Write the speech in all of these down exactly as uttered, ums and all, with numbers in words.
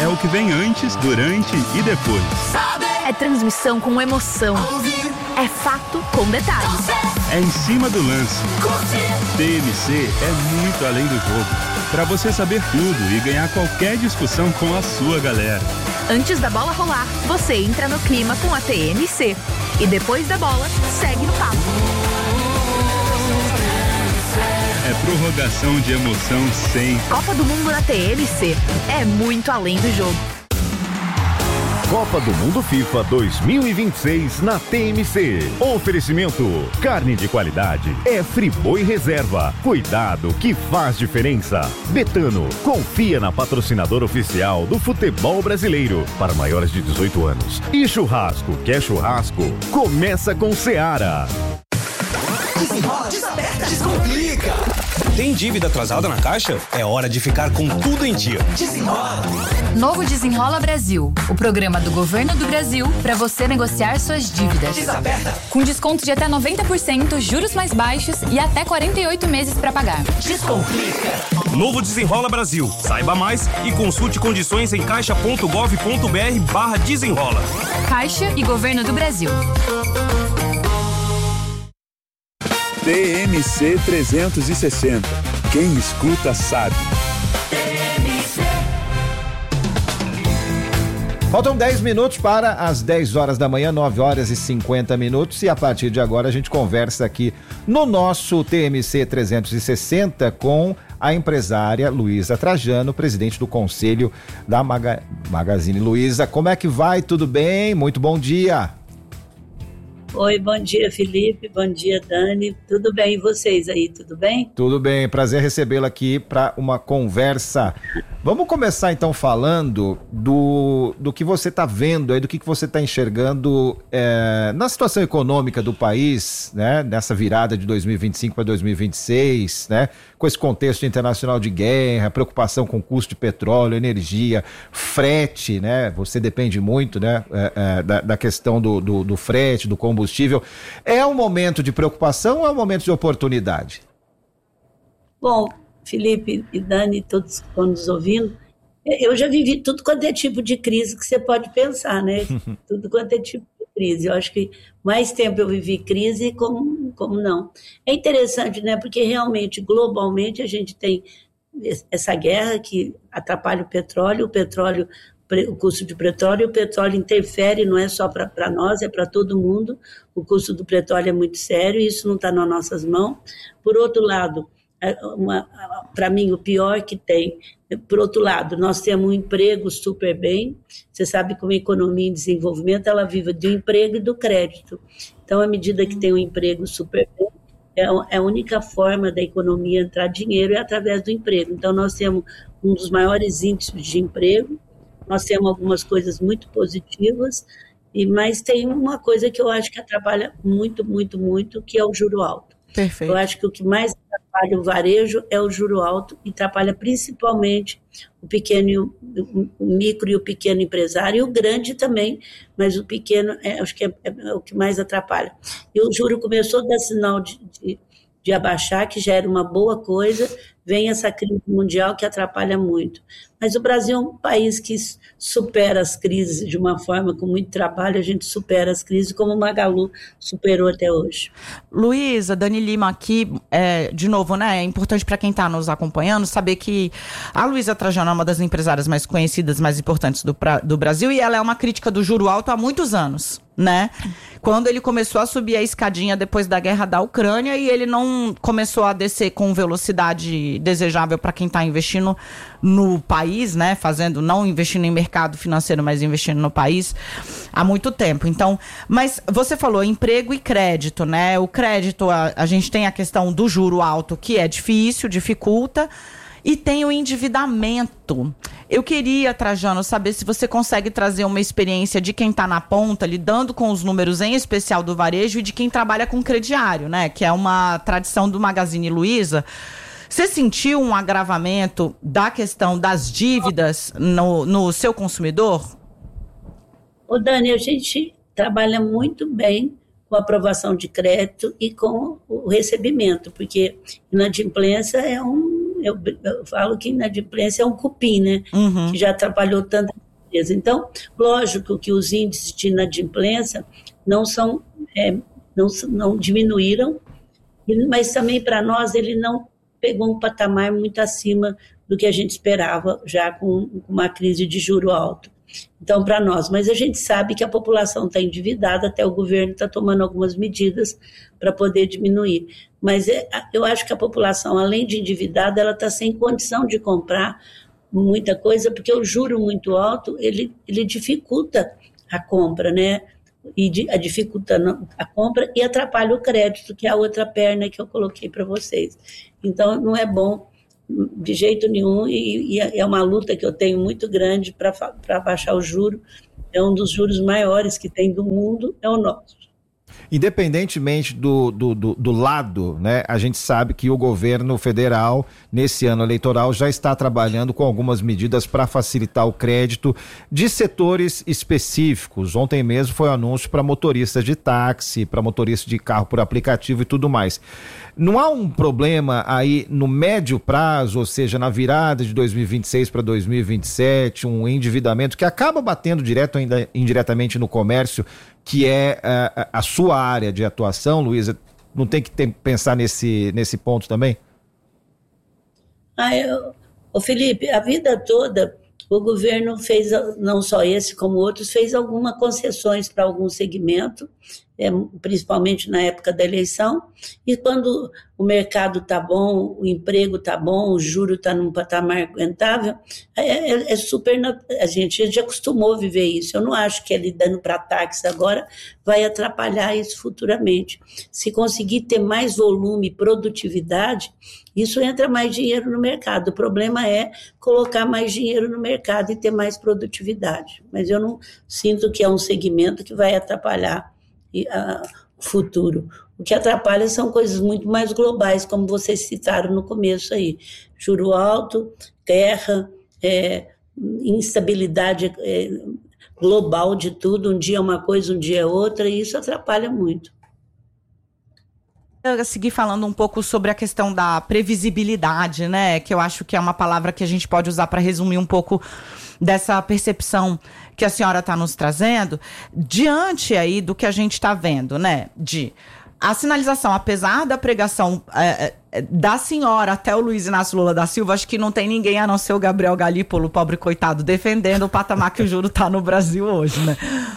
É o que vem antes, durante e depois. É transmissão com emoção. É fato com detalhes. É em cima do lance. T M C é muito além do jogo. Para você saber tudo e ganhar qualquer discussão com a sua galera. Antes da bola rolar, você entra no clima com a T M C. E depois da bola, segue no papo. É prorrogação de emoção sem. Copa do Mundo na T M C. É muito além do jogo. Copa do Mundo FIFA dois mil e vinte e seis na T M C. Oferecimento: carne de qualidade é Friboi Reserva. Cuidado que faz diferença. Betano, confia na patrocinadora oficial do futebol brasileiro para maiores de dezoito anos. E churrasco, quer churrasco? Começa com Seara. Desenrola, desaperta, descomplica. Tem dívida atrasada na Caixa? É hora de ficar com tudo em dia. Desenrola. Novo Desenrola Brasil, o programa do Governo do Brasil para você negociar suas dívidas. Desaperta. Com desconto de até noventa por cento, juros mais baixos e até quarenta e oito meses para pagar. Descomplica. Novo Desenrola Brasil. Saiba mais e consulte condições em caixa ponto gov ponto br barra desenrola. Caixa e Governo do Brasil. T M C trezentos e sessenta. Quem escuta sabe. Faltam dez minutos para as dez horas da manhã, nove horas e cinquenta minutos. E a partir de agora a gente conversa aqui no nosso T M C trezentos e sessenta com a empresária Luísa Trajano, presidente do Conselho da Maga... Magazine Luiza. Como é que vai? Tudo bem? Muito bom dia. Oi, bom dia, Felipe, bom dia, Dani, tudo bem, e vocês aí, tudo bem? Tudo bem, prazer recebê-la aqui para uma conversa. Vamos começar então falando do, do que você está vendo aí, do que, que você está enxergando é, na situação econômica do país, né, nessa virada de dois mil e vinte e cinco para dois mil e vinte e seis, né, com esse contexto internacional de guerra, preocupação com o custo de petróleo, energia, frete, né, você depende muito, né, é, é, da, da questão do, do, do frete, do combustível. Combustível. É um momento de preocupação ou é um momento de oportunidade? Bom, Felipe e Dani, todos que estão nos ouvindo, eu já vivi tudo quanto é tipo de crise que você pode pensar, né? Tudo quanto é tipo de crise. Eu acho que mais tempo eu vivi crise como, como não. É interessante, né? Porque realmente, globalmente, a gente tem essa guerra que atrapalha o petróleo, o petróleo o custo de petróleo, o petróleo interfere, não é só para nós, é para todo mundo. O custo do petróleo é muito sério e isso não está nas nossas mãos. Por outro lado, para mim, o pior que tem, por outro lado, nós temos um emprego super bem. Você sabe que uma economia em desenvolvimento, ela vive do emprego e do crédito. Então, à medida que tem um emprego super bem, é a única forma da economia entrar dinheiro é através do emprego. Então, nós temos um dos maiores índices de emprego. Nós temos algumas coisas muito positivas, e, mas tem uma coisa que eu acho que atrapalha muito, muito, muito, que é o juro alto. Perfeito. Eu acho que o que mais atrapalha o varejo é o juro alto e atrapalha principalmente o pequeno, o micro e o pequeno empresário, e o grande também, mas o pequeno é, acho que é, é o que mais atrapalha. E o juro começou a dar sinal de, de, de abaixar, que já era uma boa coisa, vem essa crise mundial que atrapalha muito. Mas o Brasil é um país que supera as crises de uma forma, com muito trabalho, a gente supera as crises, como o Magalu superou até hoje. Luísa, Dani Lima aqui, é, de novo, né, é importante para quem está nos acompanhando saber que a Luísa Trajano é uma das empresárias mais conhecidas, mais importantes do, pra, do Brasil, e ela é uma crítica do juro alto há muitos anos, né? Quando ele começou a subir a escadinha depois da guerra da Ucrânia e ele não começou a descer com velocidade desejável para quem está investindo no país, né, fazendo, não investindo em mercado financeiro, mas investindo no país há muito tempo. Então, mas você falou emprego e crédito, né? O crédito, a, a gente tem a questão do juro alto, que é difícil, dificulta, e tem o endividamento. Eu queria, Trajano, saber se você consegue trazer uma experiência de quem está na ponta, lidando com os números, em especial do varejo, e de quem trabalha com crediário, né? Que é uma tradição do Magazine Luiza. Você sentiu um agravamento da questão das dívidas no, no seu consumidor? Ô Dani, a gente trabalha muito bem com a aprovação de crédito e com o recebimento, porque inadimplência é um, eu, eu falo que inadimplência é um cupim, né? Uhum. Que já atrapalhou tanta empresa. Então, lógico que os índices de inadimplência não são, é, não, não diminuíram, mas também para nós ele não pegou um patamar muito acima do que a gente esperava, já com uma crise de juro alto. Então, para nós, mas a gente sabe que a população está endividada, até o governo está tomando algumas medidas para poder diminuir. Mas é, eu acho que a população, além de endividada, ela está sem condição de comprar muita coisa, porque o juro muito alto, ele, ele dificulta a compra, né? E de, a dificulta a compra e atrapalha o crédito, que é a outra perna que eu coloquei para vocês. Então, não é bom de jeito nenhum, e, e é uma luta que eu tenho muito grande para baixar o juro. É um dos juros maiores que tem do mundo, é o nosso. Independentemente do, do, do, do lado, né, a gente sabe que o governo federal, nesse ano eleitoral, já está trabalhando com algumas medidas para facilitar o crédito de setores específicos. Ontem mesmo foi o anúncio para motoristas de táxi, para motoristas de carro por aplicativo e tudo mais. Não há um problema aí no médio prazo, ou seja, na virada de dois mil e vinte e seis para dois mil e vinte e sete, um endividamento que acaba batendo direto ou indiretamente no comércio, que é a, a sua área de atuação, Luísa? Não tem que ter, pensar nesse, nesse ponto também? Ah, eu, ô Felipe, a vida toda o governo fez, não só esse como outros, fez algumas concessões para algum segmento, é, principalmente na época da eleição, e quando o mercado está bom, o emprego está bom, o juro está num patamar aguentável, é, é, é super, a gente já acostumou a viver isso. Eu não acho que ele dando para táxi agora vai atrapalhar isso futuramente. Se conseguir ter mais volume e produtividade, isso entra mais dinheiro no mercado. O problema é colocar mais dinheiro no mercado e ter mais produtividade. Mas eu não sinto que é um segmento que vai atrapalhar a, o futuro. O que atrapalha são coisas muito mais globais, como vocês citaram no começo aí. Juro alto, guerra, é, instabilidade é, global de tudo. Um dia é uma coisa, um dia é outra, e isso atrapalha muito. Eu seguir falando um pouco sobre a questão da previsibilidade, né? Que eu acho que é uma palavra que a gente pode usar para resumir um pouco dessa percepção que a senhora está nos trazendo, diante aí do que a gente está vendo, né? De a sinalização, apesar da pregação é, é, da senhora até o Luiz Inácio Lula da Silva, acho que não tem ninguém a não ser o Gabriel Galípolo, pobre coitado, defendendo o patamar que o juro está no Brasil hoje, né?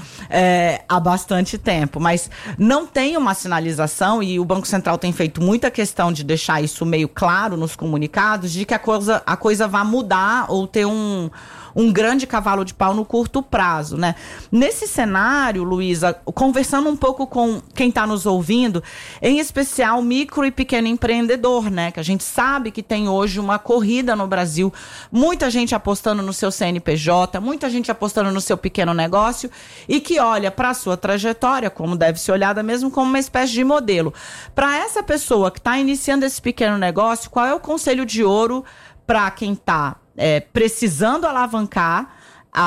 É, há bastante tempo, mas não tem uma sinalização, e o Banco Central tem feito muita questão de deixar isso meio claro nos comunicados, de que a coisa, a coisa vai mudar ou ter um, um grande cavalo de pau no curto prazo, né? Nesse cenário, Luísa, conversando um pouco com quem está nos ouvindo, em especial micro e pequeno empreendedor, né? Que a gente sabe que tem hoje uma corrida no Brasil, muita gente apostando no seu C N P J, muita gente apostando no seu pequeno negócio, e que olha para a sua trajetória, como deve ser olhada mesmo, como uma espécie de modelo. Para essa pessoa que está iniciando esse pequeno negócio, qual é o conselho de ouro para quem está é, precisando alavancar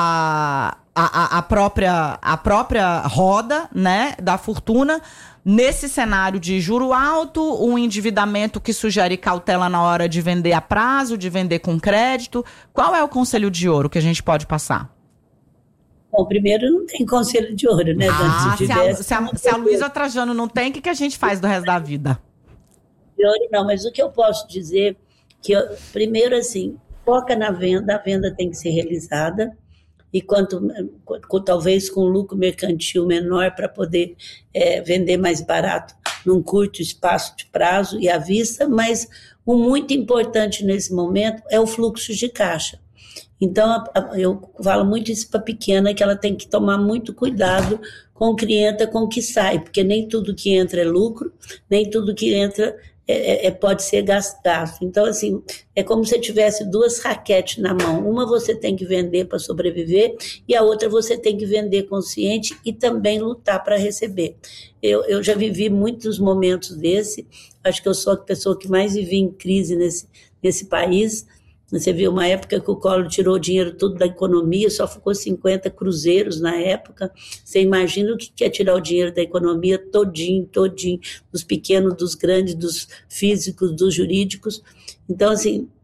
a, a, a, própria, a própria roda, né, da fortuna, nesse cenário de juro alto, um endividamento que sugere cautela na hora de vender a prazo, de vender com crédito? Qual é o conselho de ouro que a gente pode passar? Bom, primeiro não tem conselho de ouro, né? Ah, se, tivesse, se, a, se, a, se a Luísa Trajano não tem, o que, que a gente faz do resto da vida? De ouro não, mas o que eu posso dizer, que eu, primeiro assim, foca na venda, a venda tem que ser realizada, e quanto, com, talvez com lucro mercantil menor para poder é, vender mais barato num curto espaço de prazo e à vista, mas o muito importante nesse momento é o fluxo de caixa. Então, eu falo muito isso para a pequena, que ela tem que tomar muito cuidado com o cliente, com o que sai, porque nem tudo que entra é lucro, nem tudo que entra é, é, pode ser gasto. Então, assim, é como se tivesse duas raquetes na mão. Uma você tem que vender para sobreviver e a outra você tem que vender consciente e também lutar para receber. Eu, eu já vivi muitos momentos desse, acho que eu sou a pessoa que mais vivi em crise nesse, nesse país. Você viu uma época que o Collor tirou o dinheiro todo da economia, só ficou cinquenta cruzeiros na época. Você imagina o que é tirar o dinheiro da economia todinho, todinho, dos pequenos, dos grandes, dos físicos, dos jurídicos. Então, assim,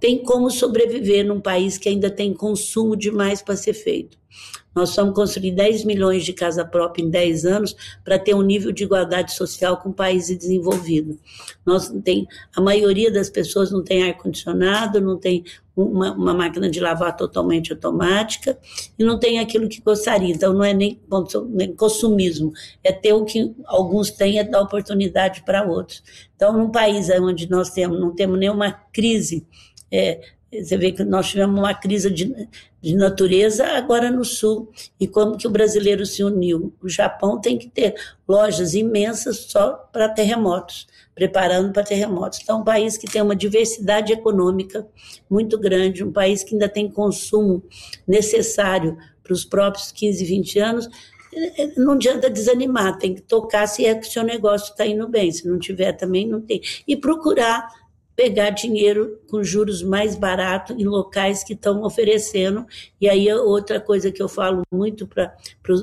tem como sobreviver num país que ainda tem consumo demais para ser feito. Nós vamos construir dez milhões de casa própria em dez anos para ter um nível de igualdade social com países desenvolvidos. Nós não tem, a maioria das pessoas não tem ar-condicionado, não tem uma, uma máquina de lavar totalmente automática e não tem aquilo que gostaria. Então, não é nem, nem consumismo, é ter o que alguns têm, é dar oportunidade para outros. Então, num país onde nós temos, não temos nenhuma crise, é, você vê que nós tivemos uma crise de, de natureza agora no Sul. E como que o brasileiro se uniu? O Japão tem que ter lojas imensas só para terremotos, preparando para terremotos. Então, um país que tem uma diversidade econômica muito grande, um país que ainda tem consumo necessário para os próprios quinze, vinte anos, não adianta desanimar, tem que tocar se é que o seu negócio está indo bem. Se não tiver, também não tem. E procurar pegar dinheiro com juros mais baratos em locais que estão oferecendo. E aí outra coisa que eu falo muito para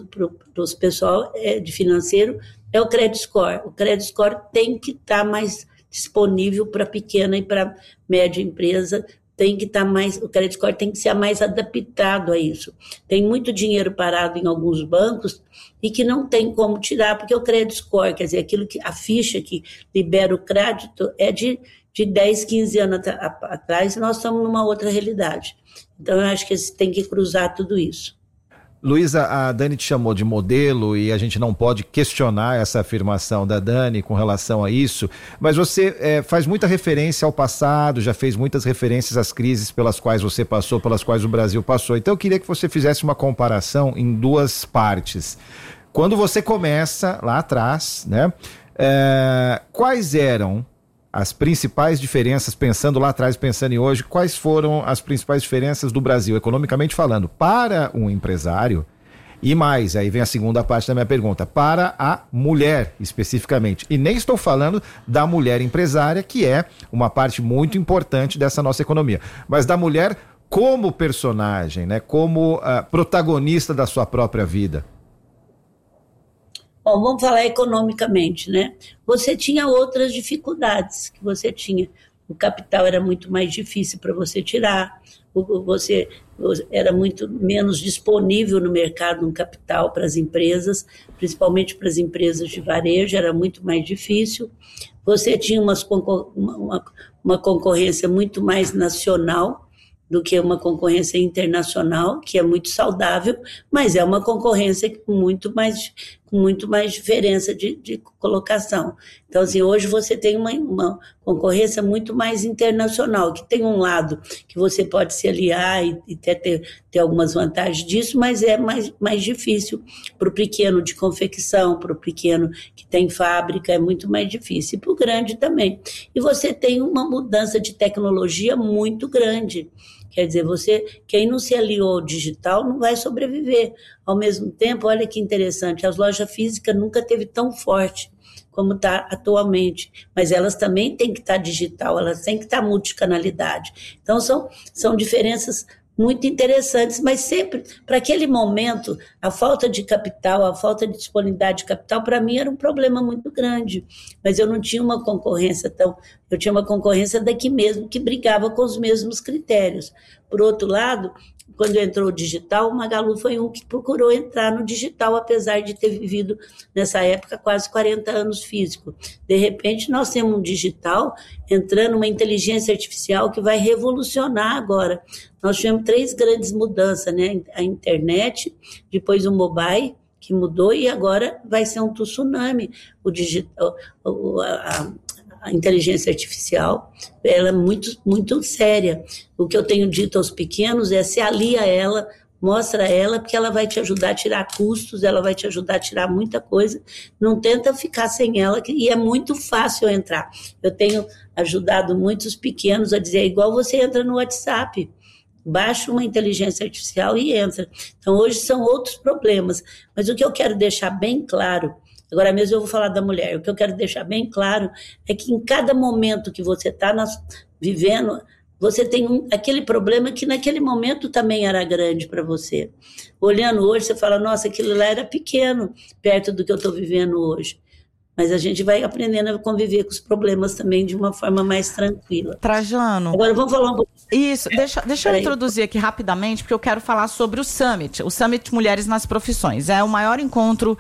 os pessoal é, de financeiro é o credit score. O credit score tem que estar tá mais disponível para pequena e para média empresa, tem que estar tá mais, o credit score tem que ser mais adaptado a isso. Tem muito dinheiro parado em alguns bancos e que não tem como tirar, porque o credit score, quer dizer, aquilo que a ficha que libera o crédito é de de dez, quinze anos atrás, nós estamos numa outra realidade. Então, eu acho que tem que cruzar tudo isso. Luísa, a Dani te chamou de modelo e a gente não pode questionar essa afirmação da Dani com relação a isso, mas você é, faz muita referência ao passado, já fez muitas referências às crises pelas quais você passou, pelas quais o Brasil passou. Então, eu queria que você fizesse uma comparação em duas partes. Quando você começa lá atrás, né, é, quais eram as principais diferenças, pensando lá atrás, pensando em hoje, quais foram as principais diferenças do Brasil, economicamente falando, para um empresário e mais, aí vem a segunda parte da minha pergunta, para a mulher especificamente. E nem estou falando da mulher empresária, que é uma parte muito importante dessa nossa economia, mas da mulher como personagem, né, como uh, protagonista da sua própria vida. Bom, vamos falar economicamente, né? Você tinha outras dificuldades que você tinha. O capital era muito mais difícil para você tirar, você era muito menos disponível no mercado um capital para as empresas, principalmente para as empresas de varejo, era muito mais difícil. Você tinha umas, uma, uma concorrência muito mais nacional do que uma concorrência internacional, que é muito saudável, mas é uma concorrência com muito mais, com muito mais diferença de, de colocação. Então, assim, hoje você tem uma, uma concorrência muito mais internacional, que tem um lado que você pode se aliar e, e até ter, ter algumas vantagens disso, mas é mais, mais difícil para o pequeno de confecção, para o pequeno que tem fábrica, é muito mais difícil, e para o grande também. E você tem uma mudança de tecnologia muito grande. Quer dizer, você, quem não se aliou ao digital não vai sobreviver. Ao mesmo tempo, olha que interessante, as lojas físicas nunca teve tão forte como está atualmente, mas elas também têm que estar digital, elas têm que estar multicanalidade. Então, são, são diferenças muito interessantes, mas sempre, para aquele momento, a falta de capital, a falta de disponibilidade de capital, para mim era um problema muito grande, mas eu não tinha uma concorrência tão, eu tinha uma concorrência daqui mesmo, que brigava com os mesmos critérios. Por outro lado, quando entrou o digital, o Magalu foi um que procurou entrar no digital, apesar de ter vivido, nessa época, quase quarenta anos físico. De repente, nós temos um digital entrando, uma inteligência artificial que vai revolucionar agora. Nós tivemos três grandes mudanças, né? A internet, depois o mobile, que mudou, e agora vai ser um tsunami. O digital, a, a inteligência artificial, ela é muito, muito séria. O que eu tenho dito aos pequenos é: se alia a ela, mostra ela, porque ela vai te ajudar a tirar custos, ela vai te ajudar a tirar muita coisa. Não tenta ficar sem ela, e é muito fácil entrar. Eu tenho ajudado muitos pequenos a dizer, igual você entra no WhatsApp, baixa uma inteligência artificial e entra. Então, hoje são outros problemas. Mas o que eu quero deixar bem claro, agora mesmo eu vou falar da mulher, o que eu quero deixar bem claro é que em cada momento que você está vivendo, você tem um, aquele problema que naquele momento também era grande para você. Olhando hoje, você fala, nossa, aquilo lá era pequeno, perto do que eu estou vivendo hoje. mas a gente vai aprendendo a conviver com os problemas também de uma forma mais tranquila. Trajano. Agora vamos falar um pouco. Isso, deixa, deixa eu introduzir aqui rapidamente, porque eu quero falar sobre o Summit, o Summit Mulheres nas Profissões. É o maior encontro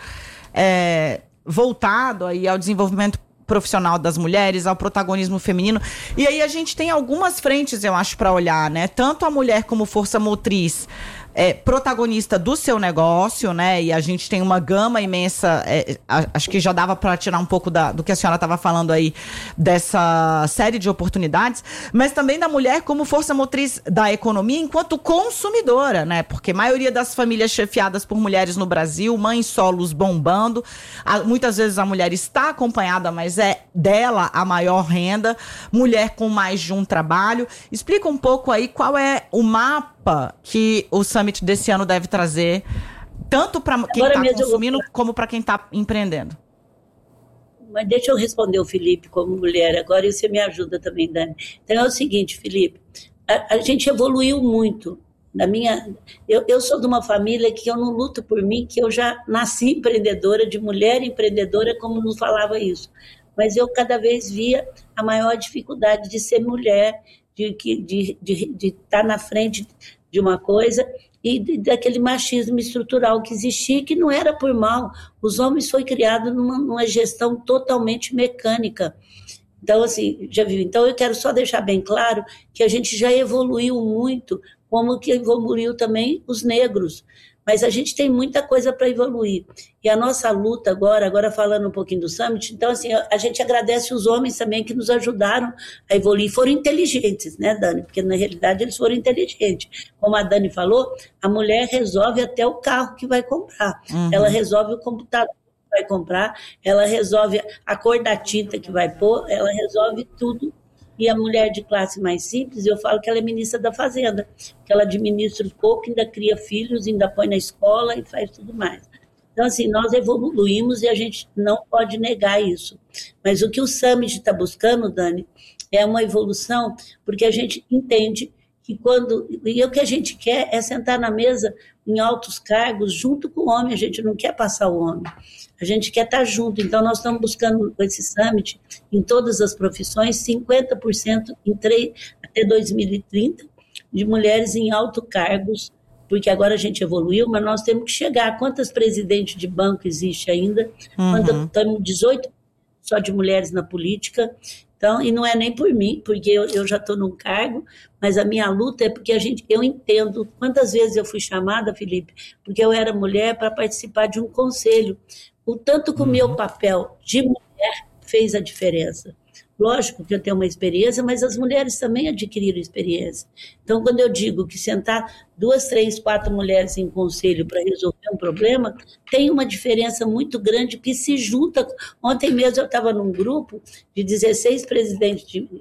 é, voltado aí ao desenvolvimento profissional das mulheres, ao protagonismo feminino. E aí a gente tem algumas frentes, eu acho, para olhar, né? Tanto a mulher como força motriz, é, protagonista do seu negócio, né? E a gente tem uma gama imensa, é, acho que já dava para tirar um pouco da, do que a senhora estava falando aí, dessa série de oportunidades, mas também da mulher como força motriz da economia enquanto consumidora, né? Porque a maioria das famílias chefiadas por mulheres no Brasil, mães solos bombando, a, muitas vezes a mulher está acompanhada, mas é dela a maior renda, mulher com mais de um trabalho. Explica um pouco aí qual é o mapa que o Summit desse ano deve trazer, tanto para quem está consumindo vou... como para quem está empreendendo. Mas deixa eu responder o Felipe como mulher agora e você me ajuda também, Dani. Então é o seguinte, Felipe, a, a gente evoluiu muito. Na minha, eu, eu sou de uma família que eu não luto por mim, que eu já nasci empreendedora, de mulher empreendedora, como nos falava isso. Mas eu cada vez via a maior dificuldade de ser mulher, de estar de, de, de estar na frente de uma coisa e de, daquele machismo estrutural que existia, que não era por mal. Os homens foi criado numa, numa gestão totalmente mecânica. Então, assim, já viu? Então, eu quero só deixar bem claro que a gente já evoluiu muito, como que evoluiu também os negros. Mas a gente tem muita coisa para evoluir. E a nossa luta agora, agora falando um pouquinho do Summit, então assim, a gente agradece os homens também que nos ajudaram a evoluir. Foram inteligentes, né, Dani? Porque na realidade eles foram inteligentes. Como a Dani falou, a mulher resolve até o carro que vai comprar. Uhum. Ela resolve o computador que vai comprar, ela resolve a cor da tinta que vai pôr, ela resolve tudo. E a mulher de classe mais simples, eu falo que ela é ministra da Fazenda, que ela administra um pouco, ainda cria filhos, ainda põe na escola e faz tudo mais. Então, assim, nós evoluímos e a gente não pode negar isso. Mas o que o Summit está buscando, Dani, é uma evolução, porque a gente entende que quando... E o que a gente quer é sentar na mesa em altos cargos junto com o homem, a gente não quer passar o homem. A gente quer estar junto, então nós estamos buscando com esse Summit, em todas as profissões, cinquenta por cento em três, até dois mil e trinta, de mulheres em altos cargos, porque agora a gente evoluiu, mas nós temos que chegar. Quantas presidentes de banco existe ainda? Uhum. Quando estamos dezoito só de mulheres na política. Então, e não é nem por mim, porque eu, eu já estou num cargo, mas a minha luta é porque a gente, eu entendo quantas vezes eu fui chamada, Felipe, porque eu era mulher para participar de um conselho. O tanto que o meu papel de mulher fez a diferença. Lógico que eu tenho uma experiência, mas as mulheres também adquiriram experiência. Então, quando eu digo que sentar duas, três, quatro mulheres em conselho para resolver um problema, tem uma diferença muito grande que se junta. Ontem mesmo eu estava num grupo de dezesseis presidentes de...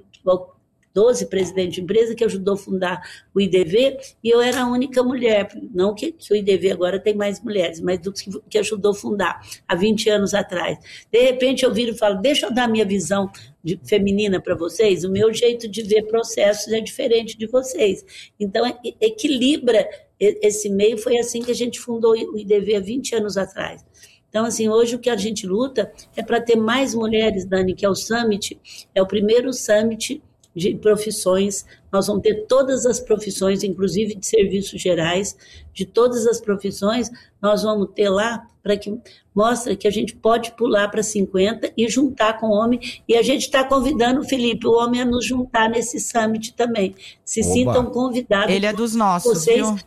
doze presidentes de empresa que ajudou a fundar o I D V, e eu era a única mulher, não que, que o I D V agora tem mais mulheres, mas do que, que ajudou a fundar há vinte anos atrás. De repente eu viro e falo, deixa eu dar minha visão de, feminina para vocês, o meu jeito de ver processos é diferente de vocês. Então, equilibra esse meio, foi assim que a gente fundou o I D V há vinte anos atrás. Então, assim, hoje o que a gente luta é para ter mais mulheres, Dani, que é o Summit, é o primeiro Summit de profissões, nós vamos ter todas as profissões, inclusive de serviços gerais, de todas as profissões, nós vamos ter lá para que mostre que a gente pode pular para cinquenta e juntar com o homem, e a gente está convidando, Felipe, o homem a nos juntar nesse Summit também. Se Oba. Sintam convidados. Ele é dos nossos, vocês, viu?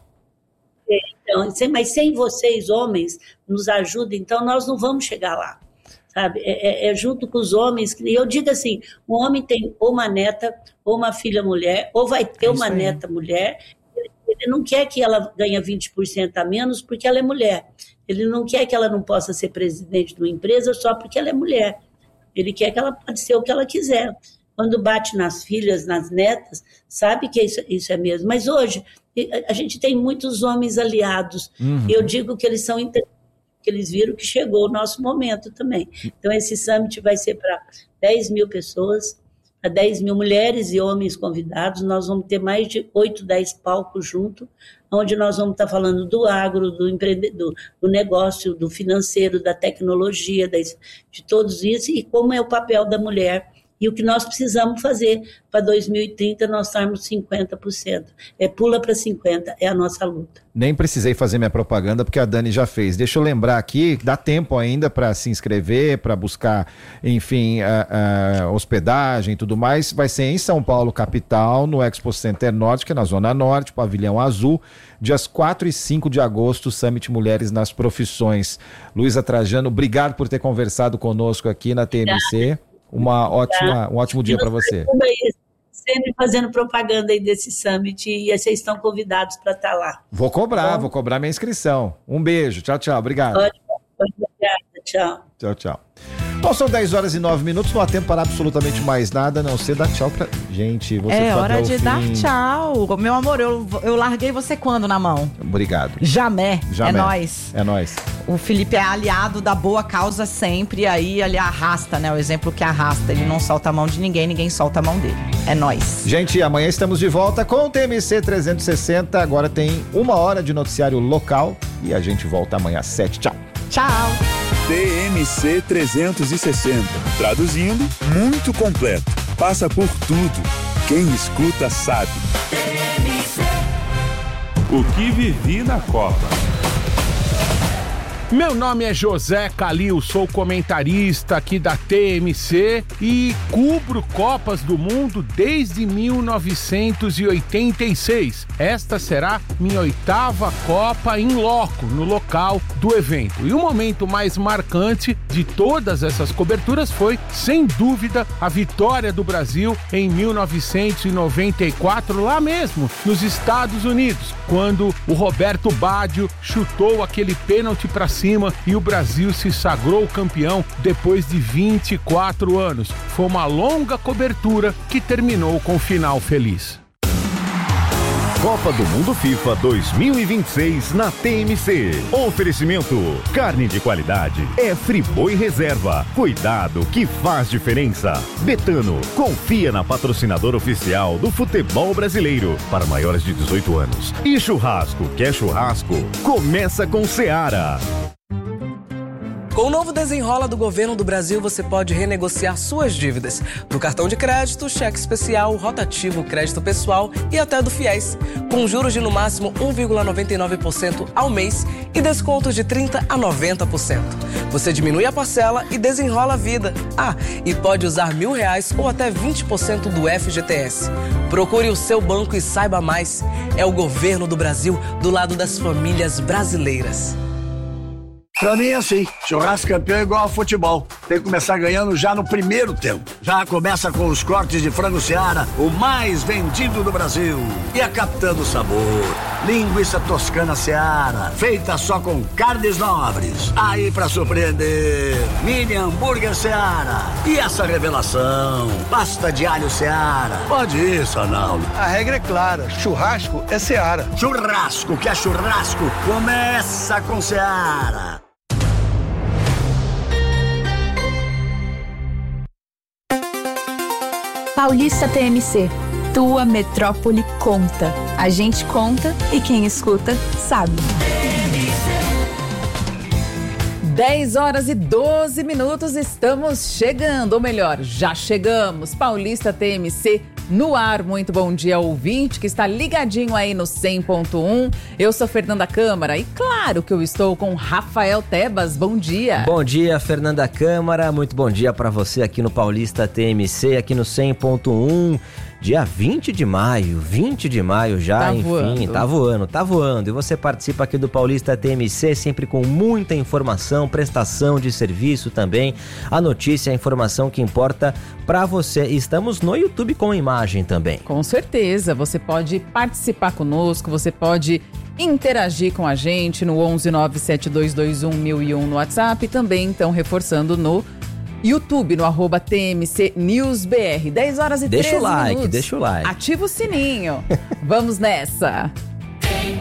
Então, mas sem vocês, homens, nos ajudem, então nós não vamos chegar lá. Sabe? É, é, é junto com os homens, e eu digo assim, o homem tem ou uma neta, ou uma filha mulher, ou vai ter é uma aí. neta mulher, ele, ele não quer que ela ganhe vinte por cento a menos porque ela é mulher, ele não quer que ela não possa ser presidente de uma empresa só porque ela é mulher, ele quer que ela pode ser o que ela quiser. Quando bate nas filhas, nas netas, sabe que isso, isso é mesmo, mas hoje a gente tem muitos homens aliados, uhum. e eu digo que eles são inteligentes, que eles viram que chegou o nosso momento também. Então, esse Summit vai ser para dez mil pessoas, para dez mil mulheres e homens convidados. Nós vamos ter mais de oito, dez palcos juntos, onde nós vamos estar falando do agro, do empreendedor, do negócio, do financeiro, da tecnologia, de todos isso, e como é o papel da mulher e o que nós precisamos fazer para dois mil e trinta nós estarmos cinquenta por cento. É pula para cinquenta por cento, é a nossa luta. Nem precisei fazer minha propaganda porque a Dani já fez. Deixa eu lembrar aqui, dá tempo ainda para se inscrever, para buscar, enfim, a, a hospedagem e tudo mais. Vai ser em São Paulo, capital, no Expo Center Norte, que é na Zona Norte, Pavilhão Azul, dias quatro e cinco de agosto, Summit Mulheres nas Profissões. Luísa Trajano, obrigado por ter conversado conosco aqui na T M C. Uma ótima, um ótimo dia para você. Sempre fazendo propaganda aí desse summit e vocês estão convidados para estar lá. Vou cobrar, vou cobrar minha inscrição. Um beijo, tchau, tchau, obrigado. Ótimo, obrigada, tchau. Tchau, tchau. Bom, são dez horas e nove minutos, não há tempo para absolutamente mais nada, a não ser dar tchau pra... Gente, você É foi hora até o de fim. dar tchau. Meu amor, eu, eu larguei você quando na mão? Obrigado. Jamé. Jamé. É nóis. É nóis. O Felipe é aliado da boa causa sempre, aí ele arrasta, né? O exemplo que arrasta. Ele não solta a mão de ninguém, ninguém solta a mão dele. É nóis. Gente, amanhã estamos de volta com o T M C trezentos e sessenta. Agora tem uma hora de noticiário local e a gente volta amanhã às sete. Tchau. Tchau. T M C trezentos e sessenta. Traduzindo, muito completo. Passa por tudo. Quem escuta sabe. O que vivi na Copa. Meu nome é José Calil, sou comentarista aqui da T M C e cubro Copas do Mundo desde mil novecentos e oitenta e seis. Esta será minha oitava Copa em loco, no local do evento. E o momento mais marcante de todas essas coberturas foi, sem dúvida, a vitória do Brasil em mil novecentos e noventa e quatro, lá mesmo, nos Estados Unidos, quando o Roberto Baggio chutou aquele pênalti para cima e o Brasil se sagrou campeão depois de vinte e quatro anos. Foi uma longa cobertura que terminou com um final feliz. Copa do Mundo FIFA dois mil e vinte e seis na T M C. Oferecimento: carne de qualidade é Friboi Reserva. Cuidado que faz diferença. Betano, confia na patrocinadora oficial do futebol brasileiro para maiores de dezoito anos. E churrasco, quer churrasco? Começa com Seara. Com o novo Desenrola do Governo do Brasil, você pode renegociar suas dívidas do cartão de crédito, cheque especial, rotativo, crédito pessoal e até do FIES, com juros de no máximo um vírgula noventa e nove por cento ao mês e descontos de trinta por cento a noventa por cento. Você diminui a parcela e desenrola a vida. Ah, e pode usar mil reais ou até vinte por cento do F G T S. Procure o seu banco e saiba mais. É o Governo do Brasil do lado das famílias brasileiras. Pra mim é assim, churrasco campeão é igual ao futebol. Tem que começar ganhando já no primeiro tempo. Já começa com os cortes de frango Seara, o mais vendido do Brasil. E a Capitã do Sabor, linguiça toscana Seara, feita só com carnes nobres. Aí pra surpreender, mini hambúrguer Seara. E essa revelação, pasta de alho Seara. Pode ir, Sanaldo. A regra é clara, churrasco é Seara. Churrasco que é churrasco, começa com Seara. Paulista T M C, tua metrópole conta. A gente conta e quem escuta sabe. dez horas e doze minutos, estamos chegando, ou melhor, já chegamos. Paulista T M C no ar. Muito bom dia, ouvinte que está ligadinho aí no cem ponto um. Eu sou Fernanda Câmara e claro que eu estou com Rafael Tebas. Bom dia. Bom dia, Fernanda Câmara. Muito bom dia para você aqui no Paulista T M C, aqui no cem ponto um. Dia vinte de maio, vinte de maio já, tá enfim, voando. tá voando, tá voando. E você participa aqui do Paulista T M C, sempre com muita informação, prestação de serviço também. A notícia, a informação que importa pra você. Estamos no YouTube com imagem também. Com certeza, você pode participar conosco, você pode interagir com a gente no onze nove sete dois dois um mil e um no WhatsApp, também então reforçando no YouTube, no arroba T M C News B R. dez horas e deixa treze o like, minutos. Deixa o like. Ativa o sininho. Vamos nessa.